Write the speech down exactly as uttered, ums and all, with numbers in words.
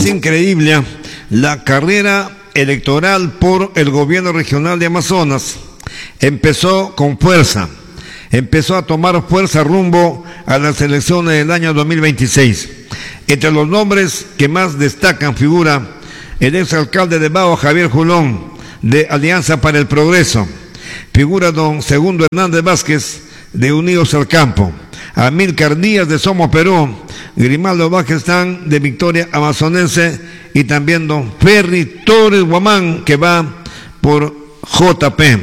increíble la carrera electoral por el gobierno regional de Amazonas. Empezó con fuerza, empezó a tomar fuerza rumbo a las elecciones del año dos mil veintiséis. Entre los nombres que más destacan figura el exalcalde de Bao, Javier Julón, de Alianza para el Progreso. Figura don Segundo Hernández Vázquez, de Unidos al Campo. Amílcar Díaz, de Somos Perú. Grimaldo Bajestán, de Victoria Amazonense. Y también don Ferry Torres Guamán, que va por J P.